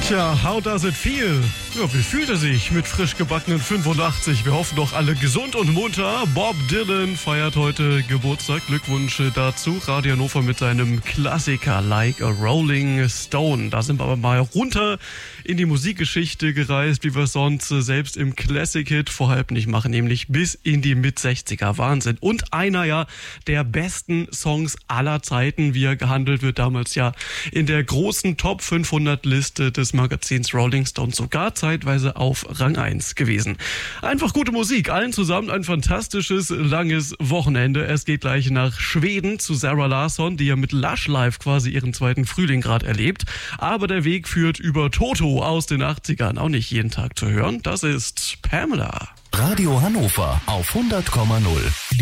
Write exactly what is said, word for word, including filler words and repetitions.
Tja, how does it feel? Ja, wie fühlt er sich mit frisch gebackenen fünfundachtzig? Wir hoffen doch alle gesund und munter. Bob Dylan feiert heute Geburtstag. Glückwunsch dazu. Radio Hannover mit seinem Klassiker Like a Rolling Stone. Da sind wir aber mal runter in die Musikgeschichte gereist, wie wir es sonst selbst im Classic-Hit vorhalb nicht machen, nämlich bis in die Mit-sechziger. Wahnsinn. Und einer ja der besten Songs aller Zeiten, wie er gehandelt wird, damals ja in der großen Top fünfhundert Liste des Magazins Rolling Stone, sogar zeitweise auf Rang eins gewesen. Einfach gute Musik, allen zusammen ein fantastisches, langes Wochenende. Es geht gleich nach Schweden zu Zara Larsson, die ja mit Lush Live quasi ihren zweiten Frühling gerade erlebt. Aber der Weg führt über Toto aus den achtzigern, auch nicht jeden Tag zu hören. Das ist Pamela. Radio Hannover auf hundert Komma null.